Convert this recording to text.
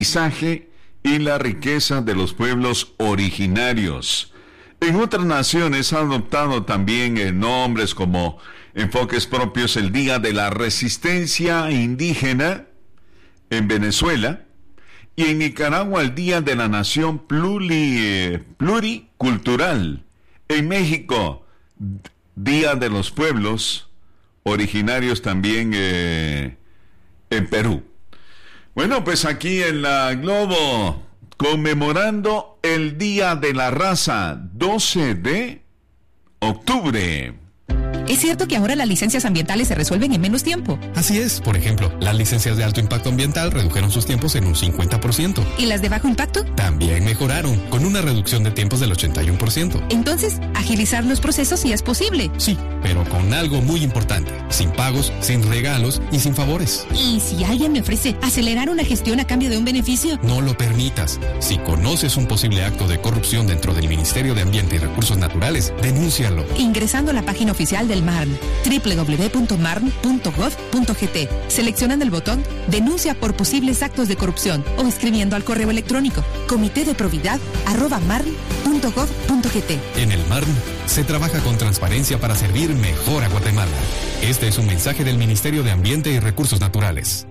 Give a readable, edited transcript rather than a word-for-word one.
y la riqueza de los pueblos originarios. En otras naciones ha adoptado también nombres como enfoques propios: el Día de la Resistencia Indígena en Venezuela, y en Nicaragua el Día de la Nación Pluricultural. En México, Día de los Pueblos Originarios también en Perú. Bueno, pues aquí en la Globo, conmemorando el Día de la Raza, 12 de octubre. ¿Es cierto que ahora las licencias ambientales se resuelven en menos tiempo? Así es. Por ejemplo, las licencias de alto impacto ambiental redujeron sus tiempos en un 50%. ¿Y las de bajo impacto? También mejoraron, con una reducción de tiempos del 81%. Entonces, agilizar los procesos sí es posible. Sí, pero con algo muy importante: sin pagos, sin regalos y sin favores. ¿Y si alguien me ofrece acelerar una gestión a cambio de un beneficio? No lo permitas. Si conoces un posible acto de corrupción dentro del Ministerio de Ambiente y Recursos Naturales, denúncialo. Ingresando a la página oficial del MARN, www.marn.gov.gt, seleccionando el botón Denuncia por posibles actos de corrupción o escribiendo al correo electrónico comitedeprobidad@marn.gov.gt. En el MARN se trabaja con transparencia para servir mejor a Guatemala. Este es un mensaje del Ministerio de Ambiente y Recursos Naturales.